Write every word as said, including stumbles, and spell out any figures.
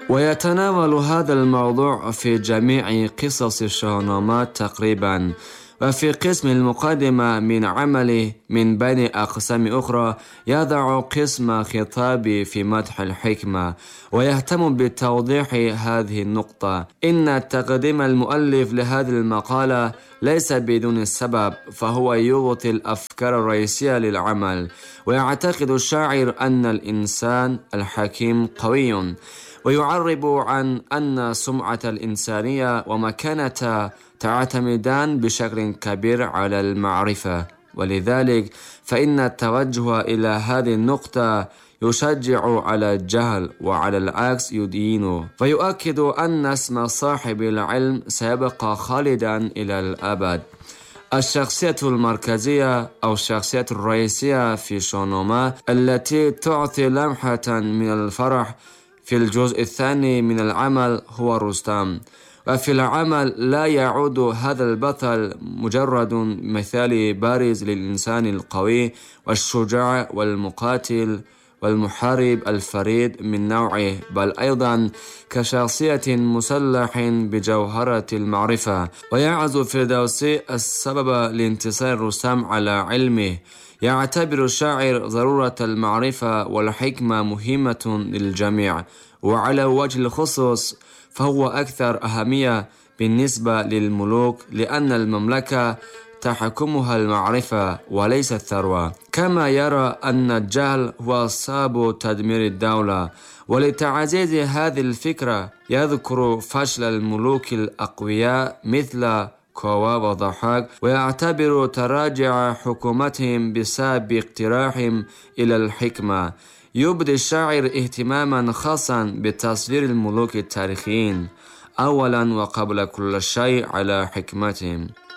ويتناول هذا الموضوع في جميع قصص الشاهنامات تقريبا. وفي قسم المقدمة من عمله من بين أقسام أخرى يضع قسم خطابي في مدح الحكمة، ويهتم بتوضيح هذه النقطة. إن تقديم المؤلف لهذه المقالة ليس بدون السبب، فهو يغطي الأفكار الرئيسية للعمل. ويعتقد الشاعر أن الإنسان الحكيم قوي، ويعرب عن أن سمعة الإنسانية ومكانتها تعتمدان بشكل كبير على المعرفة، ولذلك فإن التوجه إلى هذه النقطة يشجع على الجهل، وعلى العكس يدينه، فيؤكد أن اسم صاحب العلم سيبقى خالدا إلى الأبد. الشخصية المركزية أو الشخصية الرئيسية في شاهنامة التي تعطي لمحة من الفرح في الجزء الثاني من العمل هو رستم. وفي العمل لا يعود هذا البطل مجرد مثال بارز للإنسان القوي والشجاع والمقاتل والمحارب الفريد من نوعه، بل أيضا كشخصية مسلح بجوهرة المعرفة. ويعز فردوسي السبب لانتصار رستم على علمه. يعتبر الشاعر ضرورة المعرفة والحكمة مهمة للجميع، وعلى وجه الخصوص فهو أكثر أهمية بالنسبة للملوك، لأن المملكة تحكمها المعرفة وليس الثروة. كما يرى أن الجهل هو سبب تدمير الدولة. ولتعزيز هذه الفكرة يذكر فشل الملوك الأقوياء مثل كوا وضحاك، ويعتبر تراجع حكومتهم بسبب اقتراحهم إلى الحكمة. يبدي الشاعر اهتماما خاصا بتصوير الملوك التاريخيين أولا وقبل كل شيء على حكمتهم.